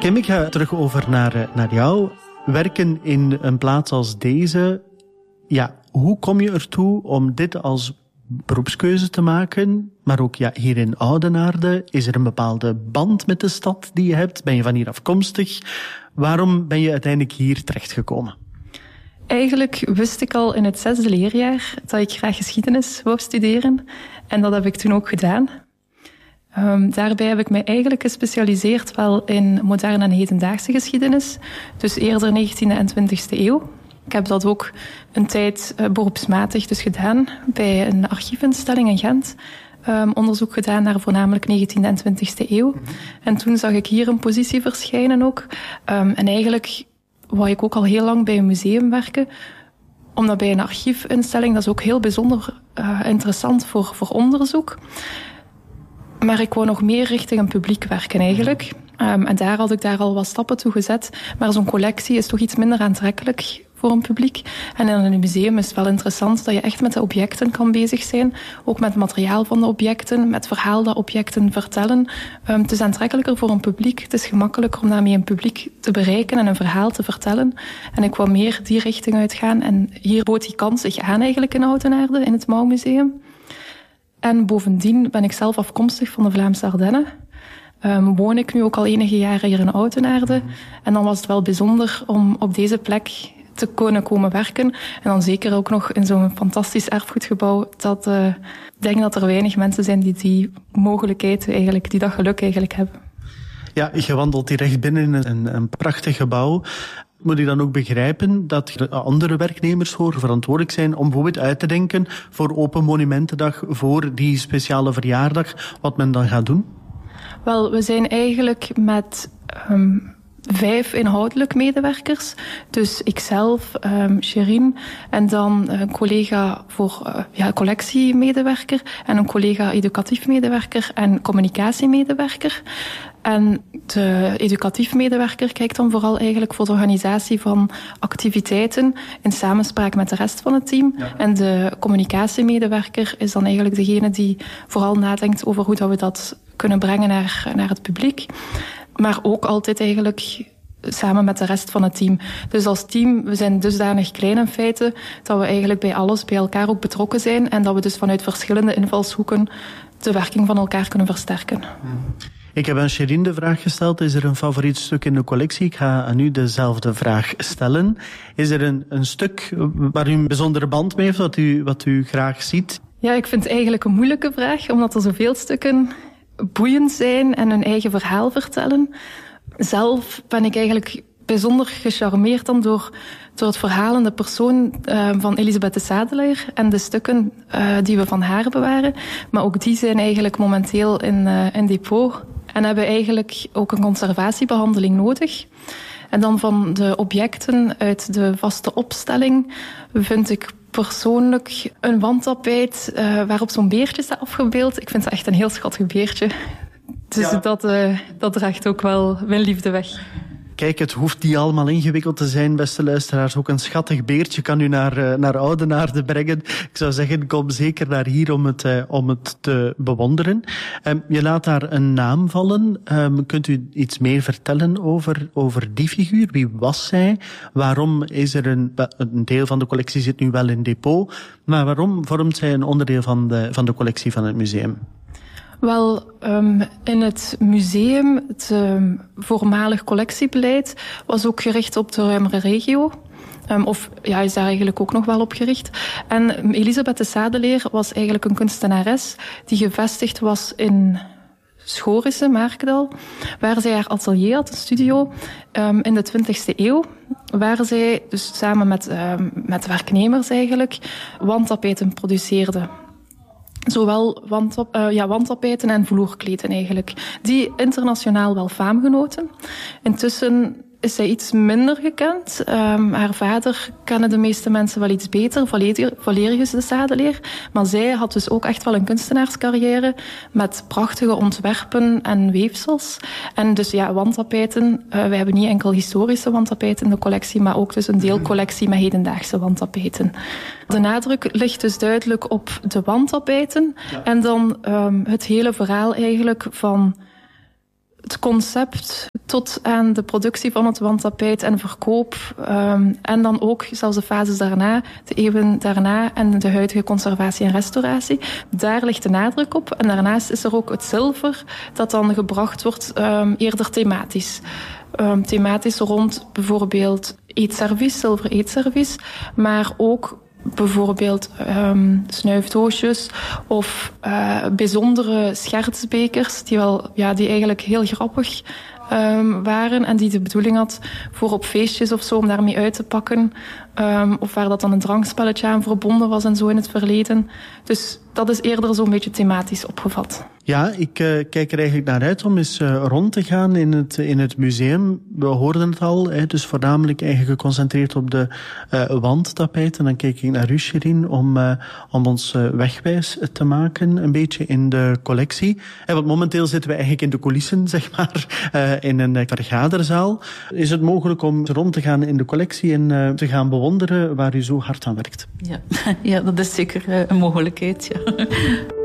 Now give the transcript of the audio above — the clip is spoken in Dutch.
Kim, ik ga terug over naar jou. Werken in een plaats als deze, ja, hoe kom je ertoe om dit als beroepskeuze te maken? Maar ook hier in Oudenaarde, is er een bepaalde band met de stad die je hebt? Ben je van hier afkomstig? Waarom ben je uiteindelijk hier terechtgekomen? Eigenlijk wist ik al in het 6e leerjaar dat ik graag geschiedenis wou studeren. En dat heb ik toen ook gedaan. Daarbij heb ik mij eigenlijk gespecialiseerd wel in moderne en hedendaagse geschiedenis. Dus eerder 19e en 20e eeuw. Ik heb dat ook een tijd beroepsmatig dus gedaan bij een archiefinstelling in Gent. Onderzoek gedaan naar voornamelijk 19e en 20e eeuw. En toen zag ik hier een positie verschijnen ook. En eigenlijk wou ik ook al heel lang bij een museum werken. Omdat bij een archiefinstelling, dat is ook heel bijzonder interessant voor onderzoek. Maar ik wou nog meer richting een publiek werken eigenlijk. En daar had ik al wat stappen toe gezet. Maar zo'n collectie is toch iets minder aantrekkelijk voor een publiek. En in een museum is het wel interessant dat je echt met de objecten kan bezig zijn. Ook met het materiaal van de objecten, met het verhaal dat objecten vertellen. Het is aantrekkelijker voor een publiek. Het is gemakkelijker om daarmee een publiek te bereiken en een verhaal te vertellen. En ik wou meer die richting uitgaan. En hier bood die kans zich aan eigenlijk in Oudenaarde, in het Mouwmuseum. En bovendien ben ik zelf afkomstig van de Vlaamse Ardennen. Woon ik nu ook al enige jaren hier in Oudenaarde. En dan was het wel bijzonder om op deze plek te kunnen komen werken. En dan zeker ook nog in zo'n fantastisch erfgoedgebouw. Ik denk dat er weinig mensen zijn die mogelijkheid eigenlijk, die dat geluk eigenlijk hebben. Ja, je wandelt hier echt binnen in een prachtig gebouw. Moet ik dan ook begrijpen dat andere werknemers voor verantwoordelijk zijn om bijvoorbeeld uit te denken voor Open Monumentendag, voor die speciale verjaardag, wat men dan gaat doen? Wel, we zijn eigenlijk met 5 inhoudelijk medewerkers. Dus ikzelf, Sherine, en dan een collega voor collectiemedewerker en een collega educatief medewerker en communicatiemedewerker. En de educatief medewerker kijkt dan vooral eigenlijk voor de organisatie van activiteiten in samenspraak met de rest van het team. Ja. En de communicatiemedewerker is dan eigenlijk degene die vooral nadenkt over hoe dat we dat kunnen brengen naar het publiek. Maar ook altijd eigenlijk samen met de rest van het team. Dus als team, we zijn dusdanig klein in feite, dat we eigenlijk bij alles bij elkaar ook betrokken zijn en dat we dus vanuit verschillende invalshoeken de werking van elkaar kunnen versterken. Ik heb aan Sherine de vraag gesteld, is er een favoriet stuk in de collectie? Ik ga aan u dezelfde vraag stellen. Is er een stuk waar u een bijzondere band mee heeft, wat u graag ziet? Ja, ik vind het eigenlijk een moeilijke vraag, omdat er zoveel stukken boeiend zijn en hun eigen verhaal vertellen. Zelf ben ik eigenlijk bijzonder gecharmeerd dan door het verhaal en de persoon van Elisabeth de Sadelaer en de stukken die we van haar bewaren. Maar ook die zijn eigenlijk momenteel in depot en hebben eigenlijk ook een conservatiebehandeling nodig. En dan van de objecten uit de vaste opstelling vind ik persoonlijk een wandtapijt waarop zo'n beertje staat afgebeeld. Ik vind dat echt een heel schattig beertje. Dus ja, dat draagt ook wel mijn liefde weg. Kijk, het hoeft niet allemaal ingewikkeld te zijn, beste luisteraars. Ook een schattig beertje kan u naar Oudenaarde brengen. Ik zou zeggen, kom zeker naar hier om het te bewonderen. Je laat daar een naam vallen. Kunt u iets meer vertellen over die figuur? Wie was zij? Waarom is er een deel van de collectie zit nu wel in depot, maar waarom vormt zij een onderdeel van de collectie van het museum? Wel, in het museum, het voormalig collectiebeleid, was ook gericht op de ruimere regio. Is daar eigenlijk ook nog wel op gericht. En Elisabeth de Sadelaer was eigenlijk een kunstenares die gevestigd was in Schorissen, Markdal, waar zij haar atelier had, een studio, in de 20e eeuw, waar zij dus samen met werknemers eigenlijk wandtapijten produceerde. Zowel wandtapijten en vloerkleden eigenlijk. Die internationaal wel faam genoten. Intussen is zij iets minder gekend. Haar vader kennen de meeste mensen wel iets beter, Valerius de Sadelaer. Maar zij had dus ook echt wel een kunstenaarscarrière met prachtige ontwerpen en weefsels. En dus ja, wandtapijten. We hebben niet enkel historische wandtapijten in de collectie, maar ook dus een deelcollectie met hedendaagse wandtapijten. De nadruk ligt dus duidelijk op de wandtapijten. Ja. En dan het hele verhaal eigenlijk van het concept tot aan de productie van het wandtapijt en verkoop. En dan ook zelfs de fases daarna, de eeuwen daarna en de huidige conservatie en restauratie. Daar ligt de nadruk op. En daarnaast is er ook het zilver dat dan gebracht wordt eerder thematisch. Thematisch rond bijvoorbeeld eetservies, zilveren eetservies, maar ook bijvoorbeeld snuifdoosjes of bijzondere schertsbekers die eigenlijk heel grappig waren en die de bedoeling had voor op feestjes of zo om daarmee uit te pakken. Of waar dat dan een drankspelletje aan verbonden was en zo in het verleden. Dus dat is eerder zo'n beetje thematisch opgevat. Ja, ik kijk er eigenlijk naar uit om eens rond te gaan in het museum. We hoorden het al, dus voornamelijk eigenlijk geconcentreerd op de wandtapijten. Dan kijk ik naar u, Shirin, om ons wegwijs te maken, een beetje in de collectie. Want momenteel zitten we eigenlijk in de coulissen, zeg maar, in een vergaderzaal. Is het mogelijk om rond te gaan in de collectie en te gaan bewonderen waar u zo hard aan werkt? Ja, dat is zeker een mogelijkheid, ja.